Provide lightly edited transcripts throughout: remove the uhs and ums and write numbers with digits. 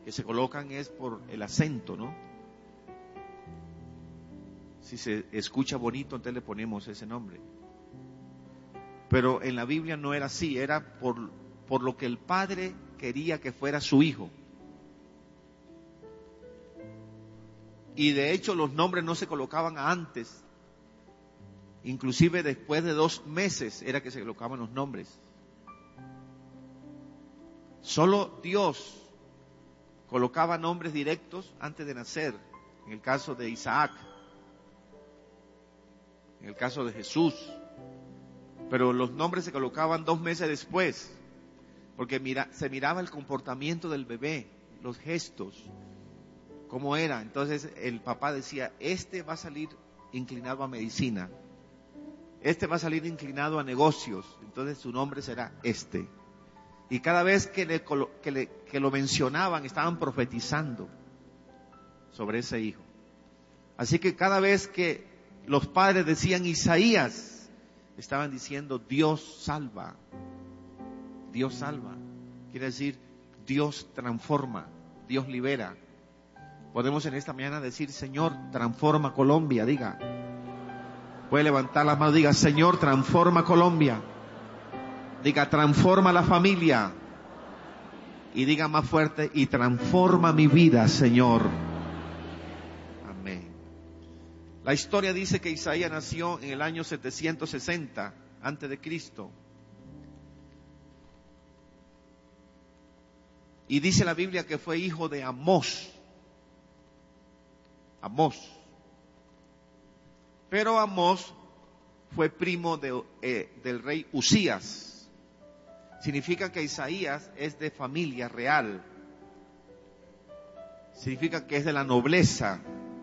que se colocan es por el acento, ¿no? Si se escucha bonito, entonces le ponemos ese nombre. Pero en la Biblia no era así, era por lo que el padre quería que fuera su hijo. Y de hecho los nombres no se colocaban antes. Inclusive después de 2 meses era que se colocaban los nombres. Solo Dios colocaba nombres directos antes de nacer. En el caso de Isaac, en el caso de Jesús. Pero los nombres se colocaban 2 meses después. Porque se miraba el comportamiento del bebé, los gestos, cómo era. Entonces el papá decía, este va a salir inclinado a medicina. Este va a salir inclinado a negocios, entonces su nombre será este. Y cada vez que lo mencionaban, estaban profetizando sobre ese hijo. Así que cada vez que los padres decían Isaías, estaban diciendo Dios salva. Dios salva. Quiere decir, Dios transforma, Dios libera. Podemos en esta mañana decir, Señor, transforma Colombia, diga. Puede levantar las manos, diga, Señor, transforma Colombia. Diga, transforma la familia. Y diga más fuerte, y transforma mi vida, Señor. Amén. La historia dice que Isaías nació en el año 760 antes de Cristo. Y dice la Biblia que fue hijo de Amós. Amós. Pero Amós fue primo del rey Usías. Significa que Isaías es de familia real. Significa que es de la nobleza.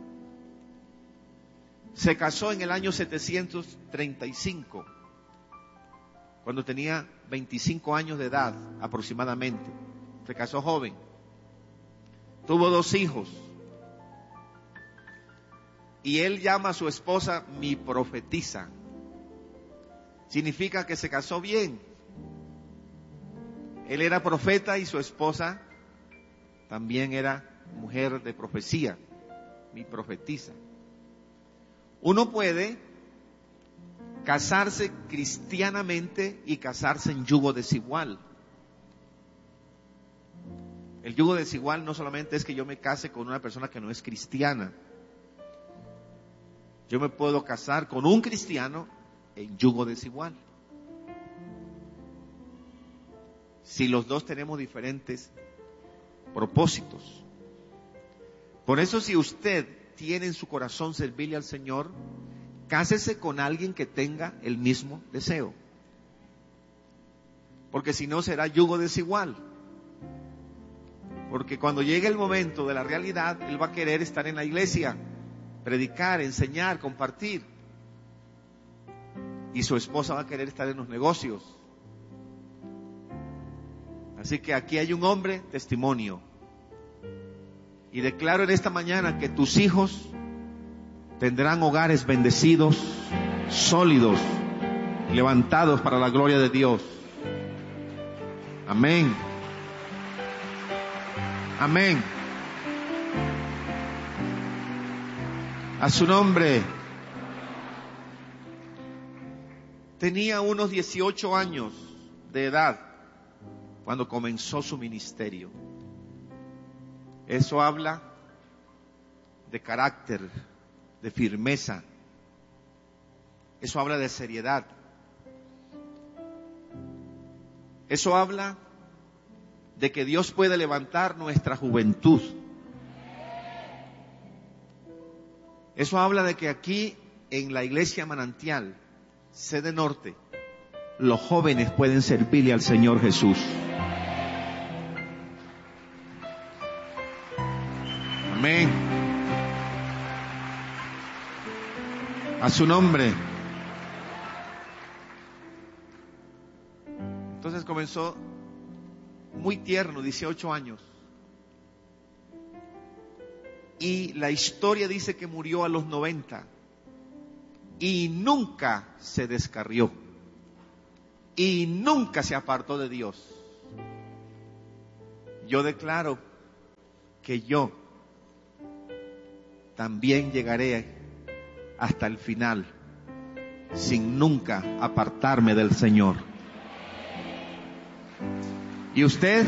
Se casó en el año 735, cuando tenía 25 años de edad aproximadamente. Se casó joven. Tuvo 2 hijos. Y él llama a su esposa mi profetisa. Significa que se casó bien. Él era profeta y su esposa también era mujer de profecía. Mi profetisa. Uno puede casarse cristianamente y casarse en yugo desigual. El yugo desigual no solamente es que yo me case con una persona que no es cristiana. Yo me puedo casar con un cristiano en yugo desigual. Si los dos tenemos diferentes propósitos. Por eso, si usted tiene en su corazón servirle al Señor, cásese con alguien que tenga el mismo deseo. Porque si no será yugo desigual. Porque cuando llegue el momento de la realidad, él va a querer estar en la iglesia, predicar, enseñar, compartir. Y su esposa va a querer estar en los negocios. Así que aquí hay un hombre, testimonio. Y declaro en esta mañana que tus hijos tendrán hogares bendecidos, sólidos, levantados para la gloria de Dios. Amén. Amén. A su nombre. Tenía unos 18 años de edad cuando comenzó su ministerio. Eso habla de carácter, de firmeza. Eso habla de seriedad. Eso habla de que Dios puede levantar nuestra juventud. Eso habla de que aquí en la iglesia Manantial, sede norte, los jóvenes pueden servirle al Señor Jesús. Amén. A su nombre. Entonces comenzó muy tierno, 18 años. Y la historia dice que murió a los 90. Y nunca se descarrió. Y nunca se apartó de Dios. Yo declaro que yo también llegaré hasta el final sin nunca apartarme del Señor. ¿Y usted?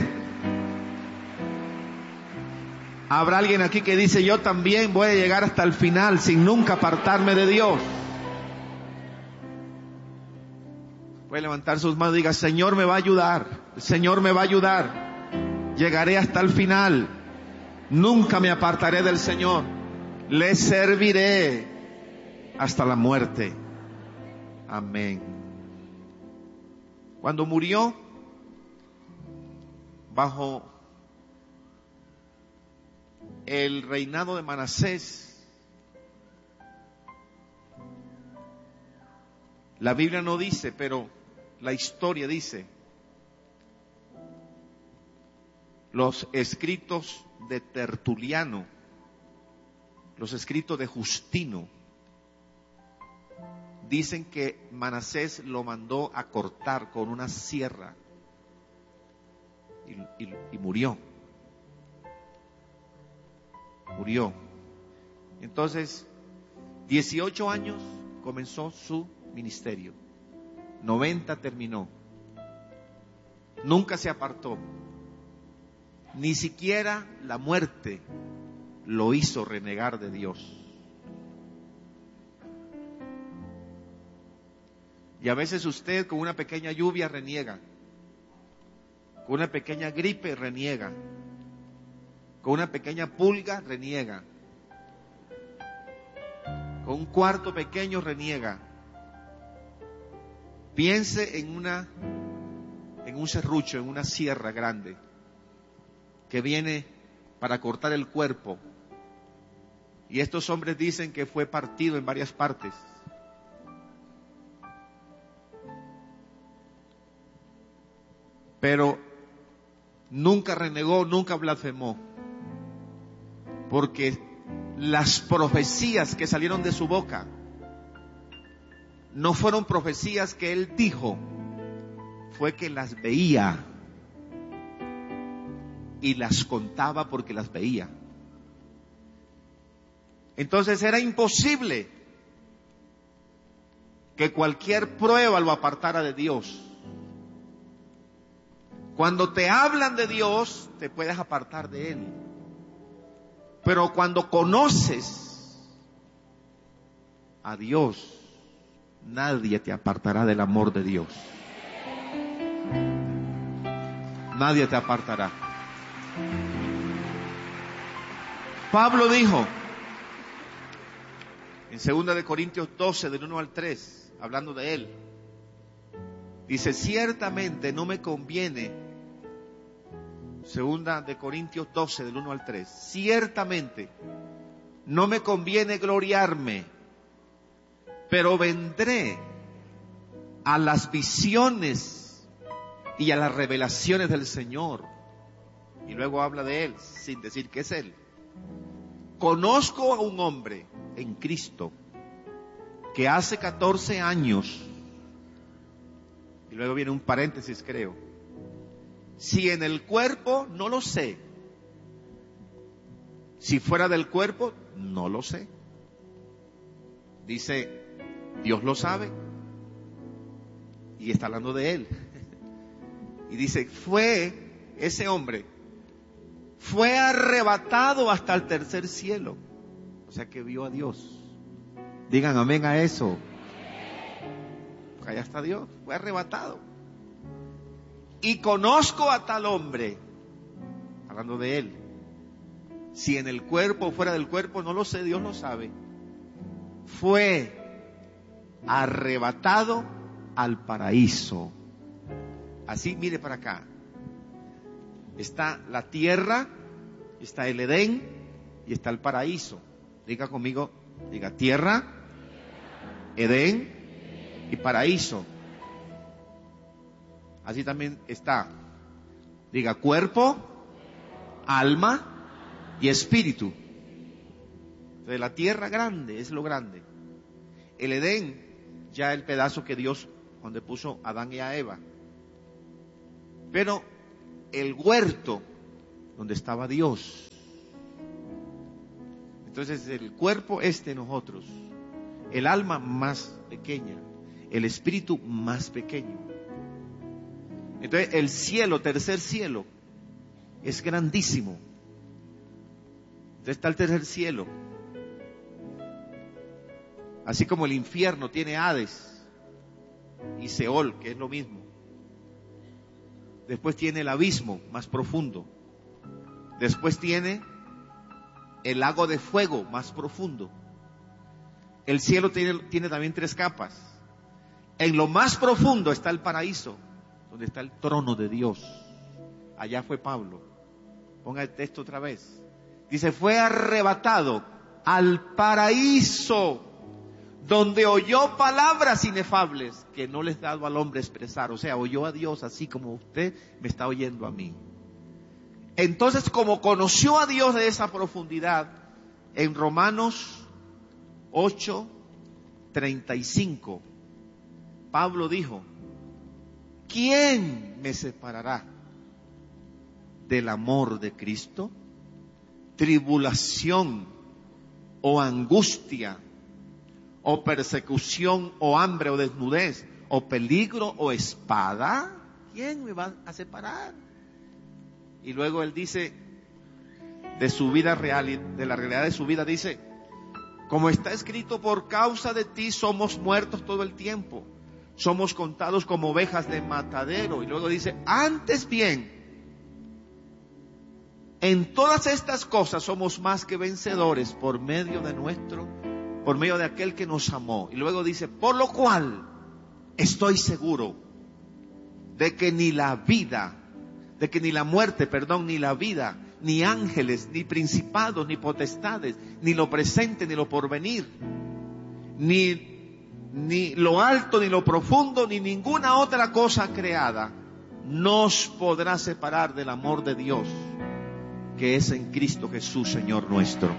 ¿Habrá alguien aquí que dice, yo también voy a llegar hasta el final sin nunca apartarme de Dios? Puede levantar sus manos y diga, Señor me va a ayudar, el Señor me va a ayudar, llegaré hasta el final, nunca me apartaré del Señor, le serviré hasta la muerte. Amén. Cuando murió, bajo el reinado de Manasés, la Biblia no dice, pero la historia dice, los escritos de Tertuliano, los escritos de Justino, dicen que Manasés lo mandó a cortar con una sierra y murió. Murió. Entonces, 18 años comenzó su ministerio. 90 terminó. Nunca se apartó. Ni siquiera la muerte lo hizo renegar de Dios. Y a veces usted con una pequeña lluvia reniega, con una pequeña gripe reniega, con una pequeña pulga reniega, con un cuarto pequeño reniega. Piense en un serrucho, en una sierra grande que viene para cortar el cuerpo. Y estos hombres dicen que fue partido en varias partes. Pero nunca renegó, nunca blasfemó, porque las profecías que salieron de su boca no fueron profecías que él dijo, fue que las veía y las contaba porque las veía. Entonces era imposible que cualquier prueba lo apartara de Dios. Cuando te hablan de Dios, te puedes apartar de Él. Pero cuando conoces a Dios, nadie te apartará del amor de Dios. Nadie te apartará. Pablo dijo en 2 de Corintios 12, del 1 al 3, hablando de él, dice, ciertamente no me conviene. 2 de Corintios 12, del 1 al 3. Ciertamente no me conviene gloriarme, pero vendré a las visiones y a las revelaciones del Señor. Y luego habla de Él, sin decir que es Él. Conozco a un hombre en Cristo que hace 14 años, y luego viene un paréntesis, creo, si en el cuerpo, no lo sé. Si fuera del cuerpo, no lo sé. Dice, Dios lo sabe. Y está hablando de él. Y dice, ese hombre fue arrebatado hasta el tercer cielo. O sea que vio a Dios. Digan amén a eso. Porque allá está Dios. Fue arrebatado. Y conozco a tal hombre, hablando de él, si en el cuerpo o fuera del cuerpo, no lo sé, Dios lo sabe, fue arrebatado al paraíso. Así, mire para acá, está la tierra, está el Edén y está el paraíso. Diga conmigo, diga tierra, Edén y paraíso. Así también está, diga cuerpo, alma y espíritu. Entonces la tierra grande es lo grande. El Edén, ya el pedazo que Dios, donde puso a Adán y a Eva. Pero el huerto, donde estaba Dios. Entonces el cuerpo de nosotros, el alma más pequeña, el espíritu más pequeño. Entonces el cielo, tercer cielo, es grandísimo. Entonces está el tercer cielo. Así como el infierno tiene Hades y Seol, que es lo mismo. Después tiene el abismo más profundo. Después tiene el lago de fuego más profundo. El cielo tiene también 3 capas. En lo más profundo está el paraíso, donde está el trono de Dios. Allá fue Pablo. Ponga el texto otra vez. Dice, fue arrebatado al paraíso, donde oyó palabras inefables que no les dado al hombre expresar. O sea, oyó a Dios así como usted me está oyendo a mí. Entonces, como conoció a Dios de esa profundidad, en Romanos 8:35, Pablo dijo, ¿quién me separará del amor de Cristo? ¿Tribulación o angustia o persecución o hambre o desnudez o peligro o espada? ¿Quién me va a separar? Y luego él dice de su vida real, de la realidad de su vida, dice, como está escrito, por causa de ti somos muertos todo el tiempo, somos contados como ovejas de matadero. Y luego dice, antes bien, en todas estas cosas somos más que vencedores por medio de aquel que nos amó. Y luego dice, por lo cual estoy seguro de que ni la muerte, ni la vida, ni ángeles, ni principados, ni potestades, ni lo presente, ni lo porvenir, ni lo alto, ni lo profundo, ni ninguna otra cosa creada nos podrá separar del amor de Dios que es en Cristo Jesús, Señor nuestro.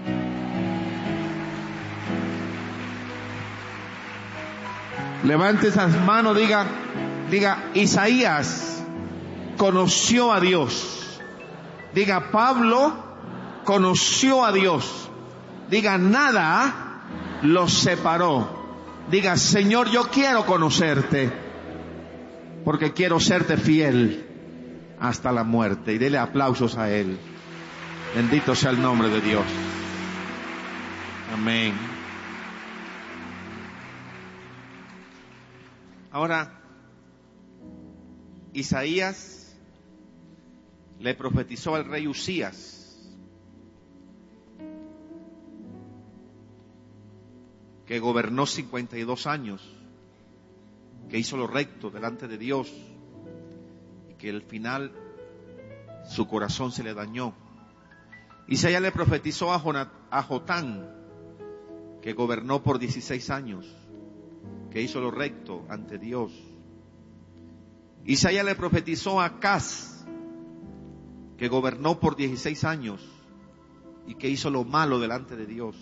Levante esas manos, diga, Isaías conoció a Dios. Diga, Pablo conoció a Dios. Diga, nada los separó. Diga, Señor, yo quiero conocerte, porque quiero serte fiel hasta la muerte. Y dele aplausos a Él. Bendito sea el nombre de Dios. Amén. Ahora, Isaías le profetizó al rey Usías que gobernó 52 años, que hizo lo recto delante de Dios y que al final su corazón se le dañó. Isaías le profetizó a Jotán, que gobernó por 16 años, que hizo lo recto ante Dios. Isaías le profetizó a Acaz, que gobernó por 16 años y que hizo lo malo delante de Dios.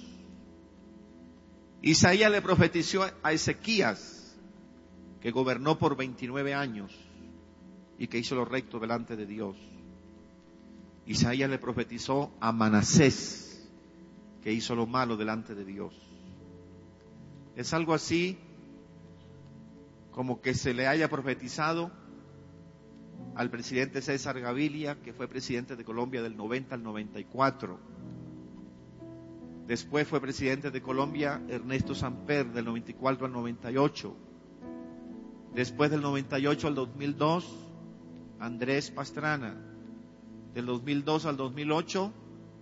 Isaías le profetizó a Ezequías, que gobernó por 29 años y que hizo lo recto delante de Dios. Isaías le profetizó a Manasés, que hizo lo malo delante de Dios. Es algo así como que se le haya profetizado al presidente César Gaviria, que fue presidente de Colombia del 90 al 94. Después fue presidente de Colombia Ernesto Samper del 94 al 98. Después del 98 al 2002, Andrés Pastrana. Del 2002 al 2008,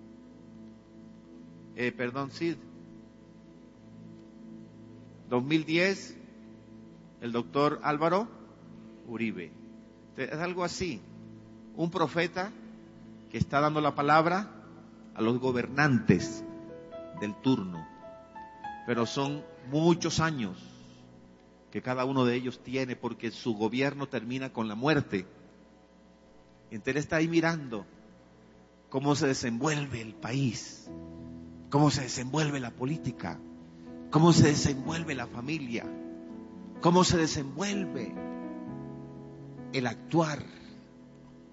2010, el doctor Álvaro Uribe. Es algo así, un profeta que está dando la palabra a los gobernantes del turno, pero son muchos años que cada uno de ellos tiene, porque su gobierno termina con la muerte. Entonces él está ahí mirando cómo se desenvuelve el país, cómo se desenvuelve la política, cómo se desenvuelve la familia, cómo se desenvuelve el actuar,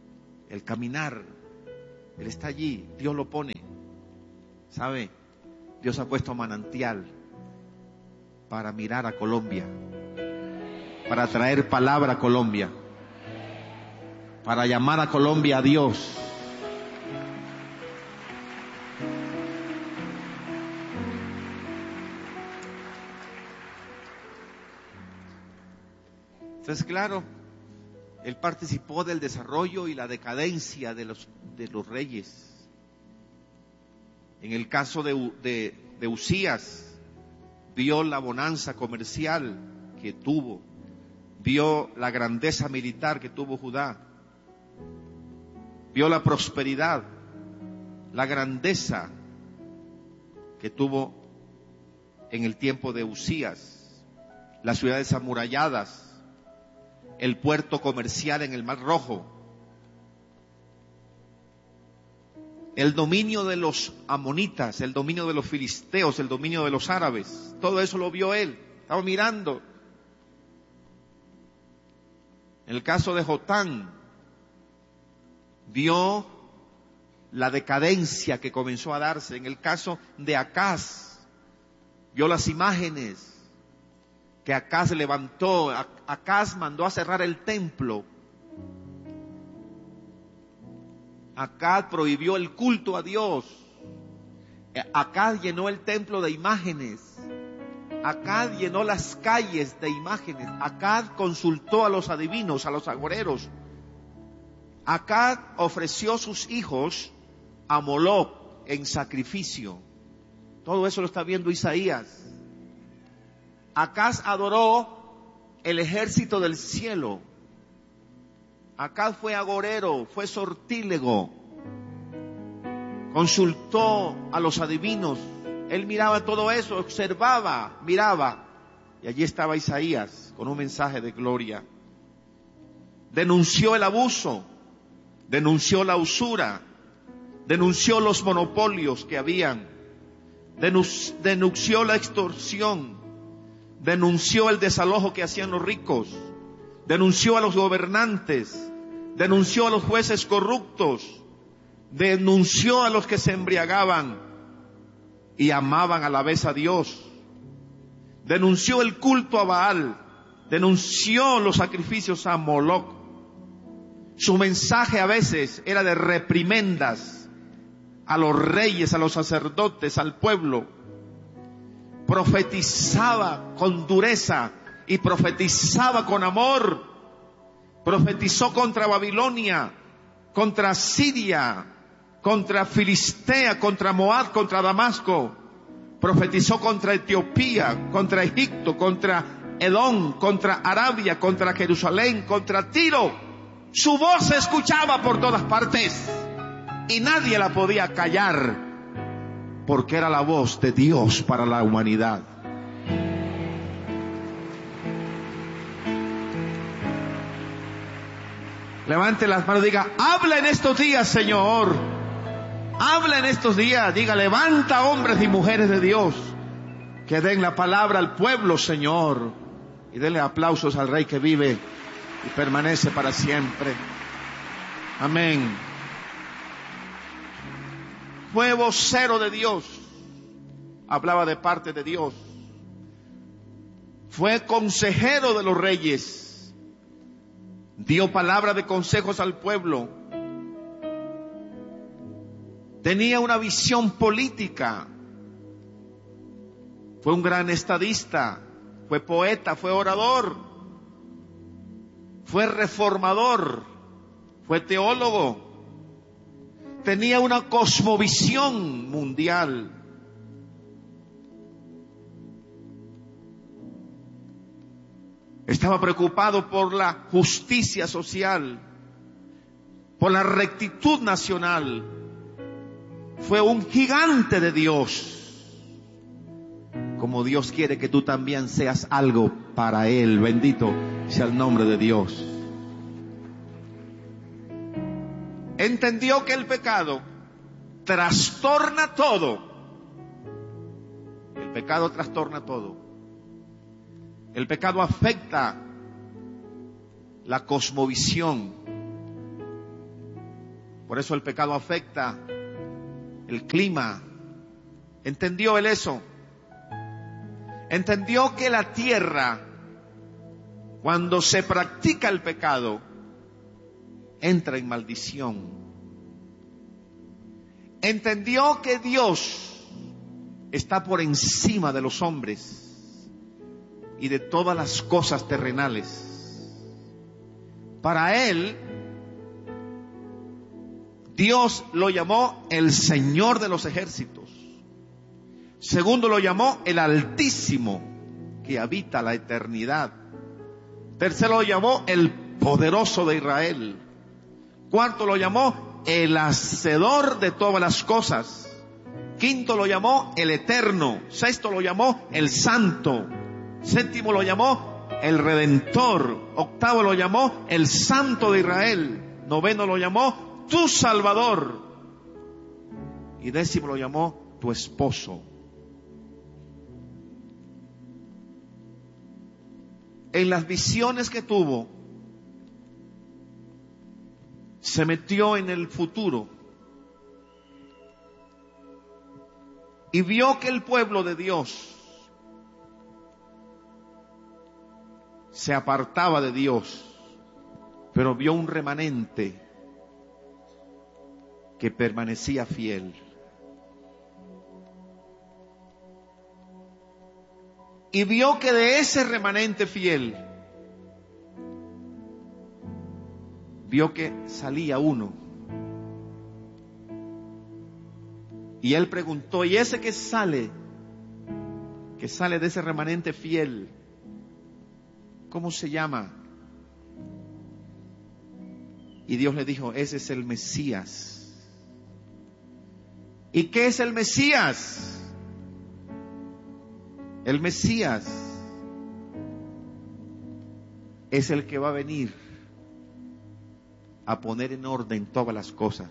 el caminar. Él está allí, Dios lo pone, ¿sabe? Dios ha puesto manantial para mirar a Colombia, para traer palabra a Colombia, para llamar a Colombia a Dios. Entonces, claro, él participó del desarrollo y la decadencia de los reyes. En el caso de Usías, vio la bonanza comercial que tuvo, vio la grandeza militar que tuvo Judá, vio la prosperidad, la grandeza que tuvo en el tiempo de Usías, las ciudades amuralladas, el puerto comercial en el Mar Rojo, el dominio de los amonitas, el dominio de los filisteos, el dominio de los árabes. Todo eso lo vio él, estaba mirando. En el caso de Jotán, vio la decadencia que comenzó a darse. En el caso de Acaz, vio las imágenes que Acaz levantó. Acaz mandó a cerrar el templo. Acaz prohibió el culto a Dios. Acaz llenó el templo de imágenes. Acaz llenó las calles de imágenes. Acaz consultó a los adivinos, a los agoreros. Acaz ofreció sus hijos a Moloc en sacrificio. Todo eso lo está viendo Isaías. Acaz adoró el ejército del cielo. Acaz fue agorero, fue sortílego, consultó a los adivinos. Él miraba todo eso, observaba, miraba, y allí estaba Isaías con un mensaje de gloria. Denunció el abuso, denunció la usura, denunció los monopolios que habían, denunció la extorsión, denunció el desalojo que hacían los ricos, denunció a los gobernantes, denunció a los jueces corruptos, denunció a los que se embriagaban y amaban a la vez a Dios, denunció el culto a Baal, denunció los sacrificios a Moloc. Su mensaje a veces era de reprimendas a los reyes, a los sacerdotes, al pueblo. Profetizaba con dureza y profetizaba con amor. Profetizó contra Babilonia, contra Siria, contra Filistea, contra Moab, contra Damasco. Profetizó contra Etiopía, contra Egipto, contra Edom, contra Arabia, contra Jerusalén, contra Tiro. Su voz se escuchaba por todas partes y nadie la podía callar, porque era la voz de Dios para la humanidad. Levante las manos y diga: habla en estos días, Señor. Habla en estos días. Diga: levanta hombres y mujeres de Dios que den la palabra al pueblo, Señor. Y denle aplausos al Rey que vive y permanece para siempre. Amén. Fue vocero de Dios. Hablaba de parte de Dios. Fue consejero de los reyes. Dio palabra de consejos al pueblo. Tenía una visión política. Fue un gran estadista. Fue poeta, fue orador. Fue reformador. Fue teólogo. Tenía una cosmovisión mundial. Estaba preocupado por la justicia social, por la rectitud nacional. Fue un gigante de Dios. Como Dios quiere que tú también seas algo para Él. Bendito sea el nombre de Dios. Entendió que el pecado trastorna todo. El pecado trastorna todo. El pecado afecta la cosmovisión. Por eso el pecado afecta el clima, ¿Entendió él eso? Entendió que la tierra, cuando se practica el pecado, entra en maldición. Entendió que Dios está por encima de los hombres y de todas las cosas terrenales. Para él, Dios lo llamó el Señor de los ejércitos. Segundo, lo llamó el Altísimo, que habita la eternidad. Tercero, lo llamó el Poderoso de Israel. Cuarto, lo llamó el Hacedor de todas las cosas. Quinto, lo llamó el Eterno. Sexto, lo llamó el Santo. Séptimo, lo llamó el Redentor. Octavo, lo llamó el Santo de Israel. Noveno, lo llamó tu Salvador. Y décimo, lo llamó tu esposo. En las visiones que tuvo, se metió en el futuro y vio que el pueblo de Dios se apartaba de Dios, pero vio un remanente que permanecía fiel. Y vio que de ese remanente fiel, vio que salía uno. Y él preguntó, ¿y ese que sale de ese remanente fiel, cómo se llama? Y Dios le dijo, ese es el Mesías. ¿Y qué es el Mesías? El Mesías es el que va a venir a poner en orden todas las cosas.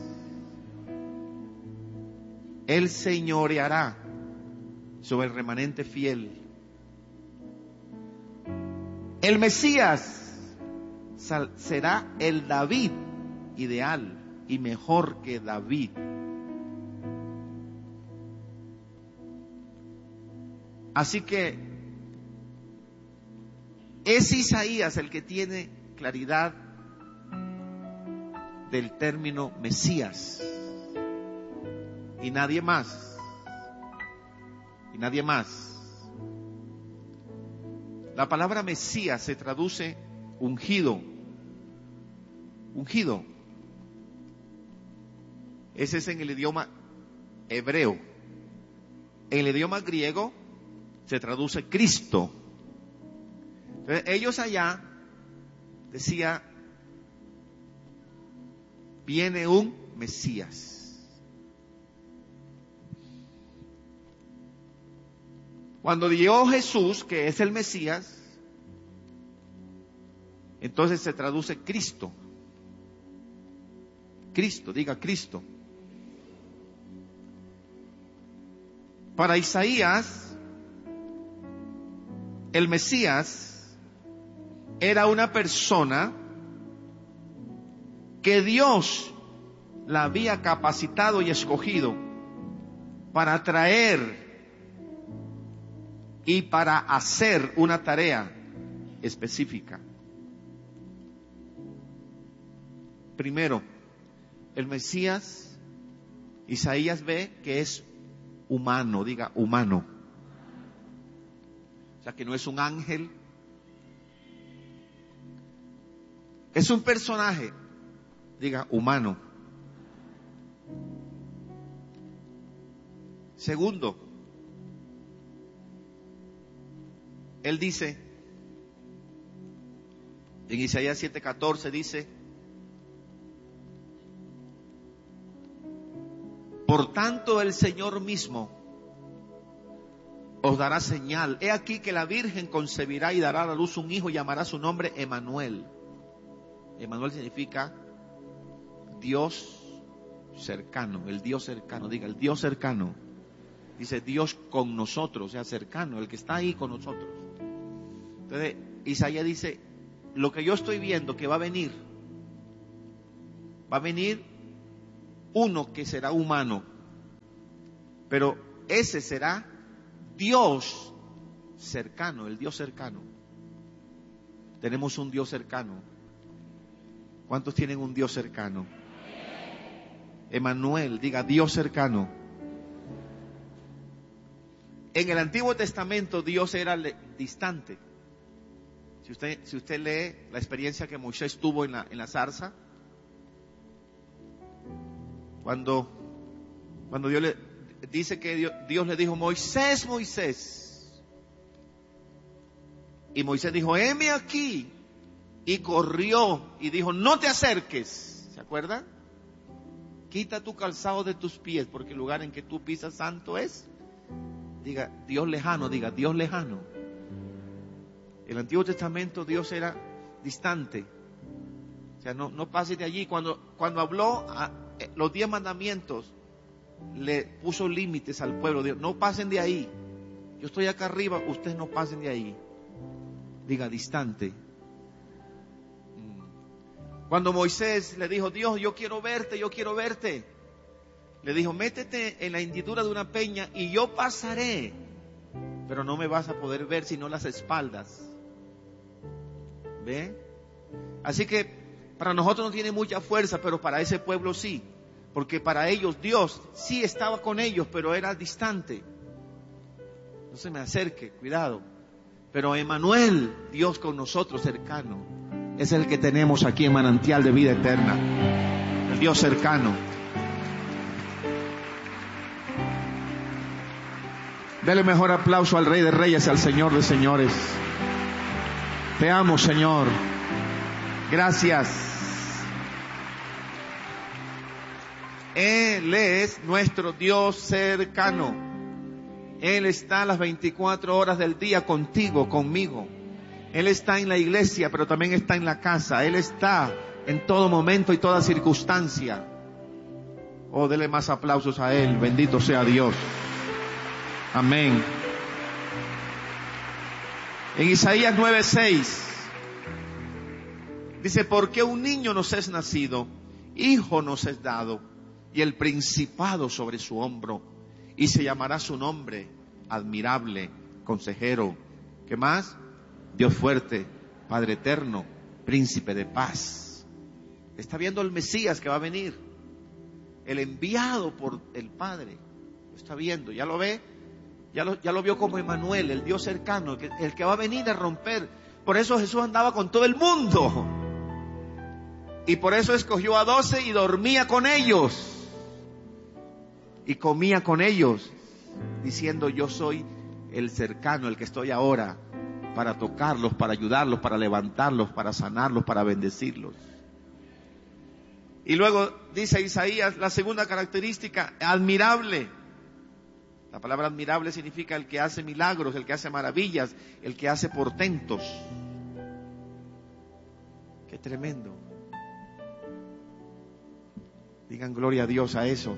Él señoreará sobre el remanente fiel. El Mesías será el David ideal y mejor que David. Así que es Isaías el que tiene claridad del término Mesías. Y nadie más. Y nadie más. La palabra Mesías se traduce ungido. Ungido. Ese es en el idioma hebreo. En el idioma griego se traduce Cristo. Entonces, ellos allá decía, viene un Mesías. Cuando llegó Jesús, que es el Mesías, entonces se traduce Cristo. Cristo, diga Cristo. Para Isaías, el Mesías era una persona que Dios la había capacitado y escogido para traer y para hacer una tarea específica. Primero, el Mesías, Isaías ve que es humano, diga humano. O sea, que no es un ángel. Es un personaje, diga humano. Segundo, él dice, en Isaías 7:14 dice, por tanto el Señor mismo os dará señal. He aquí que la Virgen concebirá y dará a la luz un hijo y llamará su nombre Emmanuel. Emmanuel significa Dios cercano, el Dios cercano, diga el Dios cercano. Dice Dios con nosotros, o sea cercano, el que está ahí con nosotros. Entonces Isaías dice, lo que yo estoy viendo que va a venir uno que será humano, pero ese será Dios cercano, el Dios cercano. Tenemos un Dios cercano. ¿Cuántos tienen un Dios cercano? Emmanuel, diga Dios cercano. En el Antiguo Testamento Dios era distante. Si usted lee la experiencia que Moisés tuvo en la zarza, cuando Dios le dice que Dios le dijo, Moisés, Moisés. Y Moisés dijo, heme aquí. Y corrió y dijo, no te acerques. ¿Se acuerdan? Quita tu calzado de tus pies, porque el lugar en que tú pisas santo es. Diga, Dios lejano, diga, Dios lejano. En el Antiguo Testamento Dios era distante. O sea, no pases de allí. Cuando habló los 10 mandamientos, le puso límites al pueblo. Dijo, no pasen de ahí. Yo estoy acá arriba, ustedes no pasen de ahí. Diga, distante. Cuando Moisés le dijo, Dios, yo quiero verte. Le dijo, métete en la hendidura de una peña y yo pasaré. Pero no me vas a poder ver sino las espaldas. ¿Ve? Así que para nosotros no tiene mucha fuerza, pero para ese pueblo sí. Porque para ellos Dios sí estaba con ellos, pero era distante. No se me acerque, cuidado. Pero Emmanuel, Dios con nosotros cercano, es el que tenemos aquí en Manantial de Vida Eterna. El Dios cercano. Dele mejor aplauso al Rey de Reyes, al Señor de Señores. Te amo, Señor. Gracias. Él es nuestro Dios cercano. Él está las 24 horas del día contigo, conmigo. Él está en la iglesia, pero también está en la casa. Él está en todo momento y toda circunstancia. Oh, dele más aplausos a Él. Bendito sea Dios. Amén. En Isaías 9:6 dice, porque un niño nos es nacido, hijo nos es dado, y el principado sobre su hombro, y se llamará su nombre admirable, consejero. ¿Qué más? Dios fuerte, Padre eterno, príncipe de paz. Está viendo el Mesías que va a venir, el enviado por el Padre. Lo está viendo, ya lo ve. Ya lo vio como Emmanuel, el Dios cercano, el que va a venir a romper. Por eso Jesús andaba con todo el mundo. Y por eso escogió a 12 y dormía con ellos. Y comía con ellos, diciendo, yo soy el cercano, el que estoy ahora, para tocarlos, para ayudarlos, para levantarlos, para sanarlos, para bendecirlos. Y luego dice Isaías, la segunda característica, admirable. La palabra admirable significa el que hace milagros, el que hace maravillas, el que hace portentos. Qué tremendo. Digan gloria a Dios a eso.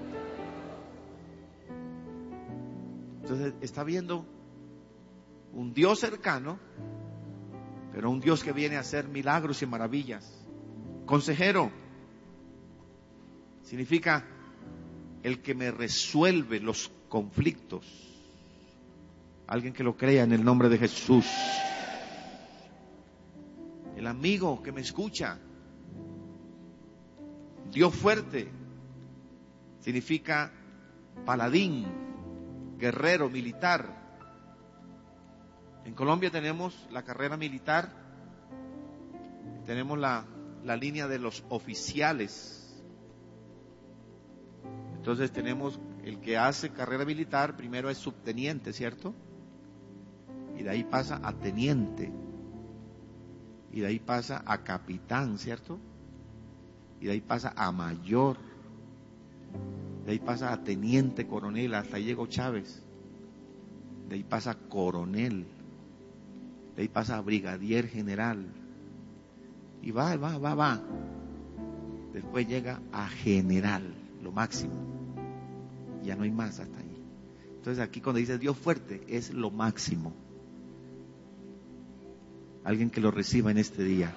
Entonces está viendo un Dios cercano, pero un Dios que viene a hacer milagros y maravillas. Consejero significa el que me resuelve los conflictos. Alguien que lo crea en el nombre de Jesús. El amigo que me escucha. Dios fuerte significa paladín, guerrero, militar. En Colombia tenemos la carrera militar, tenemos la línea de los oficiales. Entonces tenemos el que hace carrera militar, primero es subteniente, ¿cierto? Y de ahí pasa a teniente. Y de ahí pasa a capitán, ¿cierto? Y de ahí pasa a mayor. De ahí pasa a teniente coronel, hasta ahí llegó Chávez. De ahí pasa a coronel. De ahí pasa a brigadier general. Y va. Después llega a general, lo máximo. Ya no hay más hasta ahí. Entonces aquí cuando dice Dios fuerte, es lo máximo. Alguien que lo reciba en este día.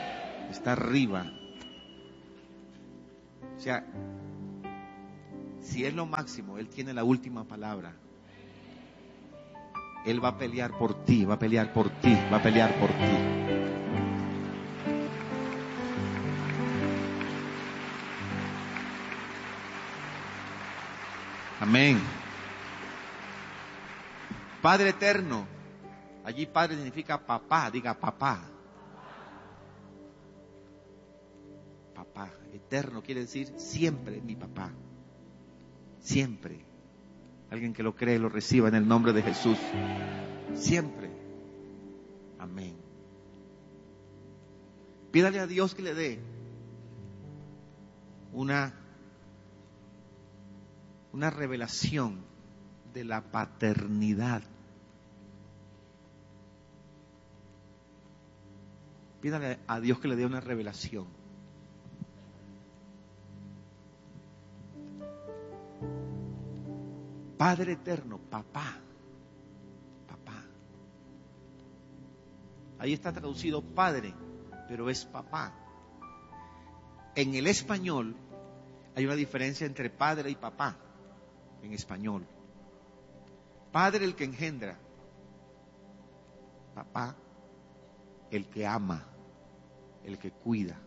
Está arriba. O sea, si es lo máximo, Él tiene la última palabra. Él va a pelear por ti, va a pelear por ti, va a pelear por ti. Amén. Padre eterno. Allí padre significa papá, diga papá. Papá, eterno quiere decir siempre mi papá. Siempre. Alguien que lo cree, lo reciba en el nombre de Jesús. Siempre. Amén. Pídale a Dios que le dé una revelación de la paternidad. Pídale a Dios que le dé una revelación. Padre eterno, papá, papá. Ahí está traducido padre, pero es papá. En el español hay una diferencia entre padre y papá. En español, padre el que engendra, papá el que ama, el que cuida.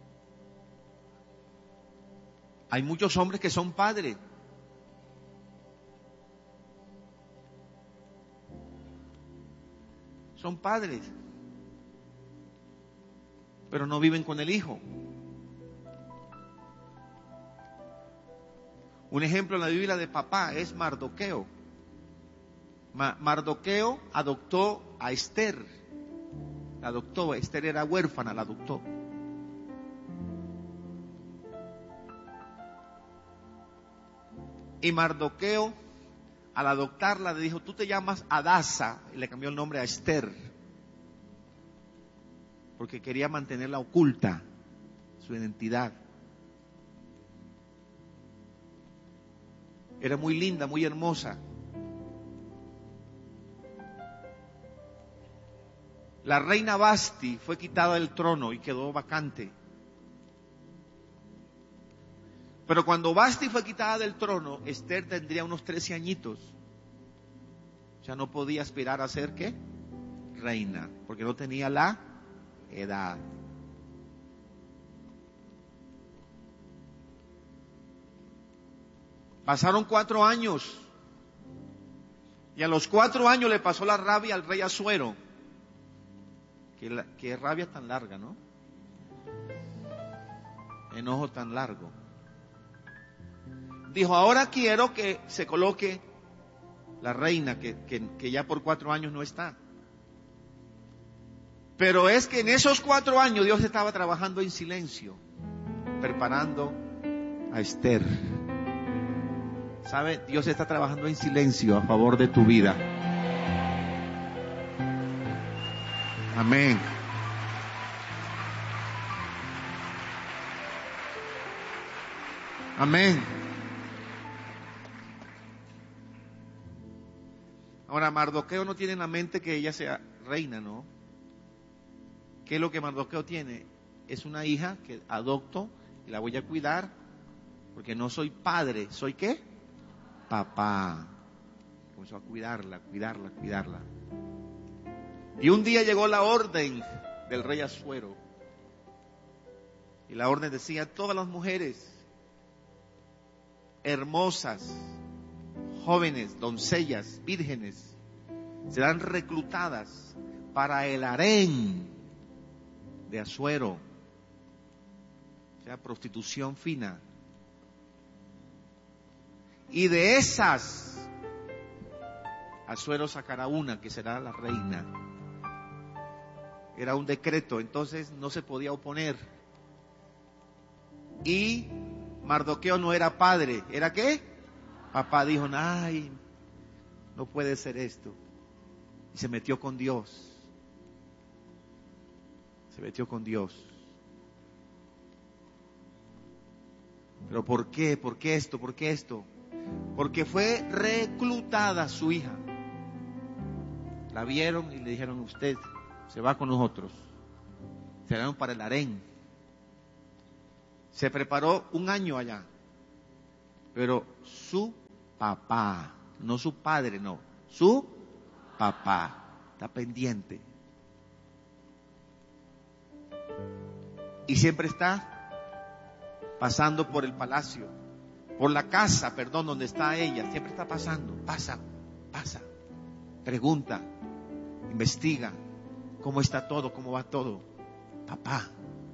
Hay muchos hombres que son padres, son padres, pero no viven con el hijo. Un ejemplo en la Biblia de papá es Mardoqueo. Mardoqueo adoptó a Esther. La adoptó. Esther era huérfana, la adoptó. Y Mardoqueo, al adoptarla, le dijo: tú te llamas Adasa. Y le cambió el nombre a Esther, porque quería mantenerla oculta, su identidad. Era muy linda, muy hermosa. La reina Vasti fue quitada del trono y quedó vacante. Pero cuando Vasti fue quitada del trono, Esther tendría unos 13 añitos. Ya no podía aspirar a ser, ¿qué? Reina, porque no tenía la edad. Pasaron 4 años. Y a los 4 años le pasó la rabia al rey Asuero. Qué rabia tan larga, ¿no? Enojo tan largo. Dijo: ahora quiero que se coloque la reina que ya por 4 años no está. Pero es que en esos 4 años Dios estaba trabajando en silencio, preparando a Esther. ¿Sabe? Dios está trabajando en silencio a favor de tu vida. Amén. Amén. Ahora, Mardoqueo no tiene en la mente que ella sea reina, ¿no? ¿Qué es lo que Mardoqueo tiene? Es una hija que adopto y la voy a cuidar, porque no soy padre, ¿soy qué? Papá. Comenzó a cuidarla. Y un día llegó la orden del rey Asuero. Y la orden decía: todas las mujeres hermosas, jóvenes, doncellas, vírgenes, serán reclutadas para el harén de Asuero, o sea, prostitución fina. Y de esas, Asuero sacará una que será la reina. Era un decreto, entonces no se podía oponer. Y Mardoqueo no era padre, ¿era qué? Papá. Dijo: ay, no puede ser esto. Y se metió con Dios. Se metió con Dios. ¿Pero por qué? ¿Por qué esto? ¿Por qué esto? Porque fue reclutada su hija. La vieron y le dijeron: usted se va con nosotros. Se dieron para el harén. Se preparó 1 año allá. Pero su papá, no su padre, no, su papá está pendiente. Y siempre está pasando por el palacio, por la casa, perdón, donde está ella. Siempre está pasando, pasa, pregunta, investiga, cómo está todo, cómo va todo. Papá.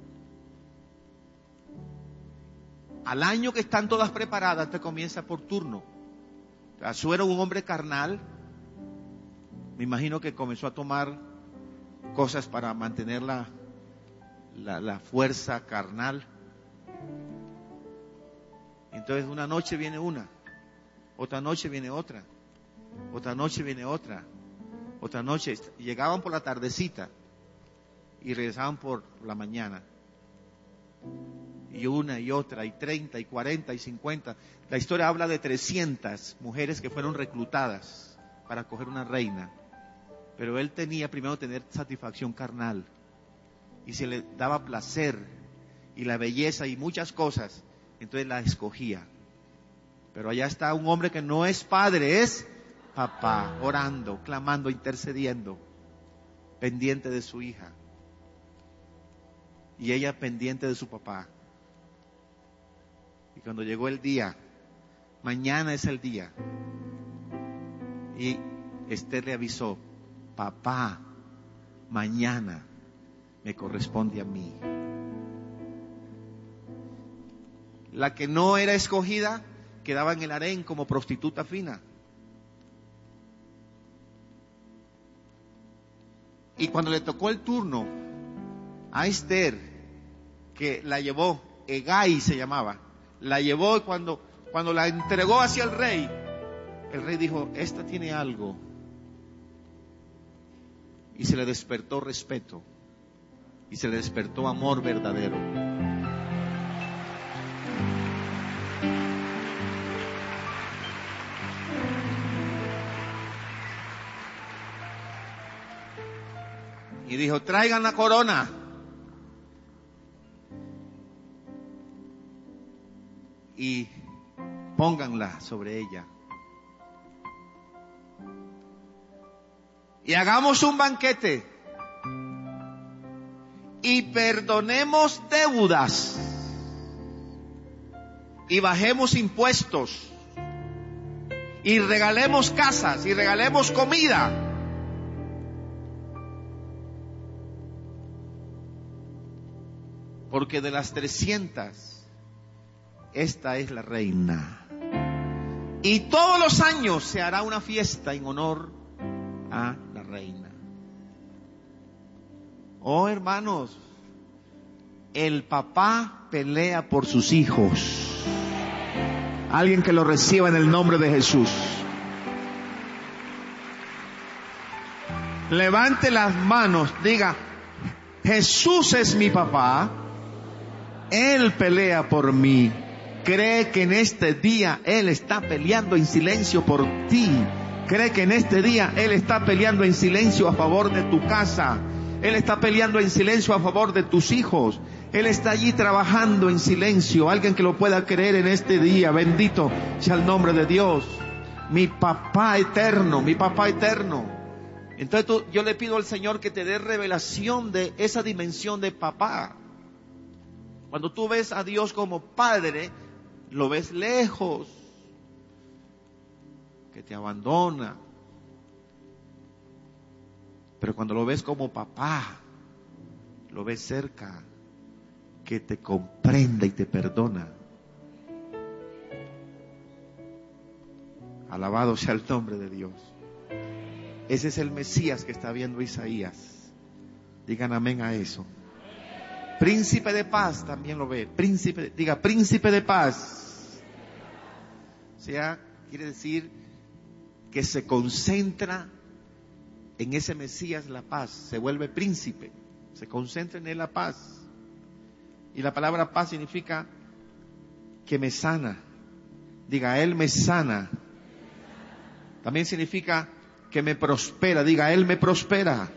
Al año que están todas preparadas, te comienza por turno. Su era un hombre carnal. Me imagino que comenzó a tomar cosas para mantener la fuerza carnal. Entonces una noche viene una, otra noche viene otra, otra noche viene otra, otra noche. Llegaban por la tardecita y regresaban por la mañana. Y una y otra, y 30, y 40, y 50. La historia habla de 300 mujeres que fueron reclutadas para coger una reina. Pero él tenía primero tener satisfacción carnal. Y se le daba placer y la belleza y muchas cosas. Entonces la escogía. Pero allá está un hombre que no es padre, es papá, orando, clamando, intercediendo, pendiente de su hija. Y ella pendiente de su papá. Y cuando llegó el día, mañana es el día. Y Esther le avisó, papá, mañana me corresponde a mí. La que no era escogida quedaba en el harén como prostituta fina. Y cuando le tocó el turno a Esther, que la llevó, Hegai se llamaba, la llevó y cuando la entregó hacia el rey dijo, esta tiene algo. Y se le despertó respeto. Y se le despertó amor verdadero. Y dijo, traigan la corona. Y pónganla sobre ella. Y hagamos un banquete. Y perdonemos deudas. Y bajemos impuestos. Y regalemos casas. Y regalemos comida. Porque de las 300... esta es la reina. Y todos los años se hará una fiesta en honor a la reina. Oh, hermanos, el papá pelea por sus hijos. Alguien que lo reciba en el nombre de Jesús. Levante las manos, diga, Jesús es mi papá. Él pelea por mí. Cree que en este día Él está peleando en silencio por ti. Cree que en este día Él está peleando en silencio a favor de tu casa. Él está peleando en silencio a favor de tus hijos. Él está allí trabajando en silencio. Alguien que lo pueda creer en este día. Bendito sea el nombre de Dios. Mi papá eterno, mi papá eterno. Entonces yo le pido al Señor que te dé revelación de esa dimensión de papá. Cuando tú ves a Dios como Padre, lo ves lejos, que te abandona. Pero cuando lo ves como papá, lo ves cerca, que te comprende y te perdona. Alabado sea el nombre de Dios. Ese es el Mesías que está viendo Isaías. Digan amén a eso. Príncipe de paz también lo ve. Príncipe de paz. O sea, quiere decir que se concentra en ese Mesías la paz. Se vuelve príncipe. Se concentra en él la paz. Y la palabra paz significa que me sana. Diga, Él me sana. También significa que me prospera. Diga, Él me prospera.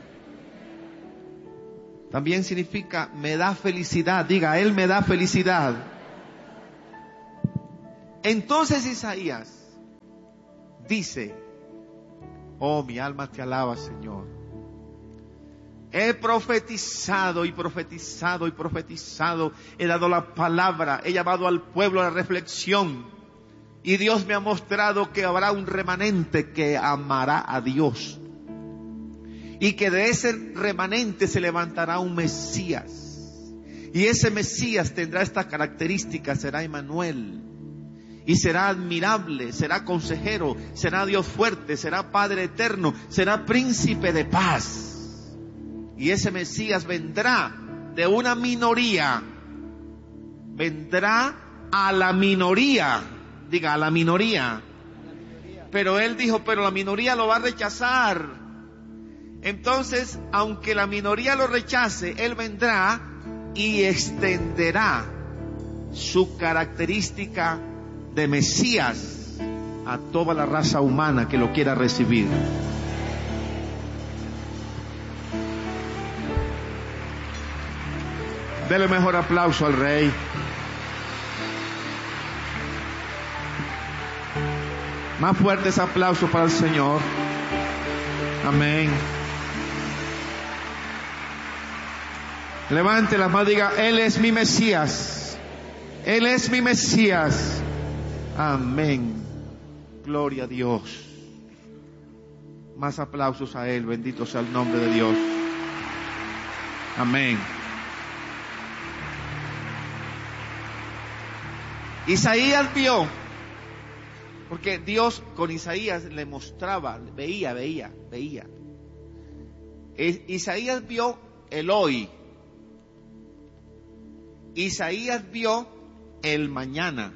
También significa me da felicidad. Diga, Él me da felicidad. Entonces Isaías dice: oh, mi alma te alaba, Señor. He profetizado y profetizado y profetizado. He dado la palabra, he llamado al pueblo a la reflexión. Y Dios me ha mostrado que habrá un remanente que amará a Dios. Y que de ese remanente se levantará un Mesías. Y ese Mesías tendrá esta característica: será Emmanuel. Y será admirable, será consejero, será Dios fuerte, será Padre eterno, será príncipe de paz. Y ese Mesías vendrá de una minoría, vendrá a la minoría, diga, a la minoría. Pero él dijo, pero la minoría lo va a rechazar. Entonces, aunque la minoría lo rechace, él vendrá y extenderá su característica de Mesías a toda la raza humana que lo quiera recibir. Dele mejor aplauso al Rey. Más fuertes aplausos para el Señor. Amén. Levante las manos y diga: Él es mi Mesías. Él es mi Mesías. Amén. Gloria a Dios. Más aplausos a Él. Bendito sea el nombre de Dios. Amén. Isaías vio, porque Dios con Isaías le mostraba, veía. Isaías vio el hoy. Isaías vio el mañana.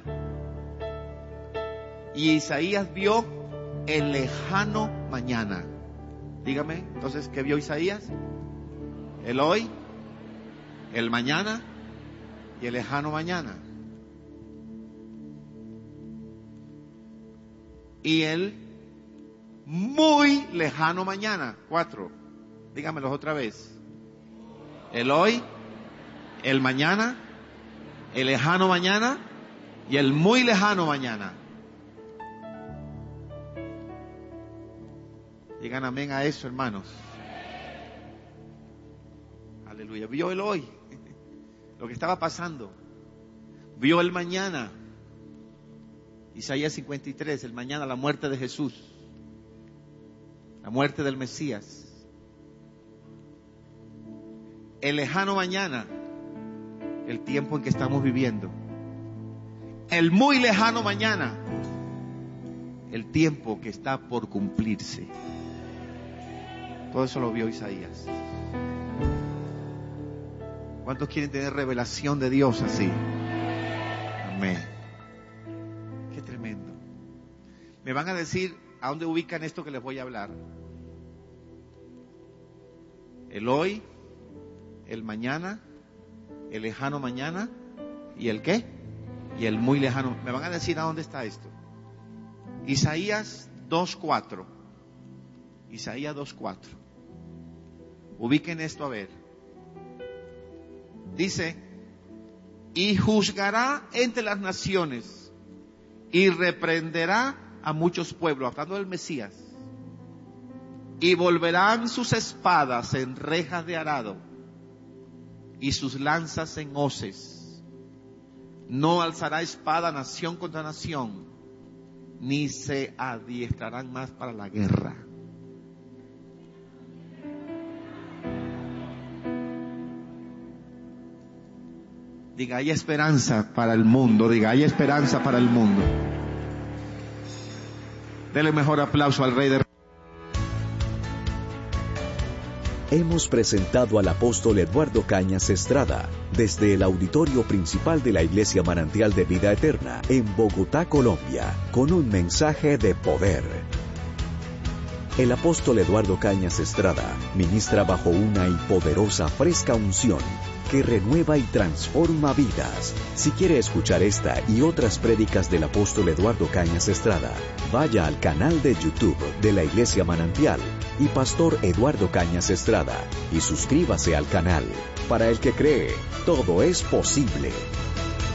Y Isaías vio el lejano mañana. Dígame, entonces, ¿qué vio Isaías? El hoy, el mañana y el lejano mañana. Y el muy lejano mañana. 4. Dígamelos otra vez. El hoy, el mañana, el lejano mañana y el muy lejano mañana. Digan amén a eso, hermanos. Aleluya. Vio el hoy, lo que estaba pasando. Vio el mañana. Isaías 53, el mañana, la muerte de Jesús, la muerte del Mesías. El lejano mañana, el tiempo en que estamos viviendo. El muy lejano mañana, el tiempo que está por cumplirse. Todo eso lo vio Isaías. ¿Cuántos quieren tener revelación de Dios así? Amén. Qué tremendo. Me van a decir a dónde ubican esto que les voy a hablar. El hoy, el mañana, el lejano mañana y el ¿qué? Y el muy lejano. Me van a decir a dónde está esto. Isaías 2:4. Isaías 2:4. Ubiquen esto a ver. Dice: y juzgará entre las naciones y reprenderá a muchos pueblos, hablando del Mesías, y volverán sus espadas en rejas de arado y sus lanzas en hoces. No alzará espada nación contra nación, ni se adiestrarán más para la guerra. Diga, hay esperanza para el mundo. Diga, hay esperanza para el mundo. Dele mejor aplauso al Rey de Reyes. Hemos presentado al apóstol Eduardo Cañas Estrada desde el auditorio principal de la Iglesia Manantial de Vida Eterna en Bogotá, Colombia, con un mensaje de poder. El apóstol Eduardo Cañas Estrada ministra bajo una y poderosa fresca unción que renueva y transforma vidas. Si quiere escuchar esta y otras prédicas del apóstol Eduardo Cañas Estrada, vaya al canal de YouTube de la Iglesia Manantial y Pastor Eduardo Cañas Estrada y suscríbase al canal. Para el que cree, todo es posible.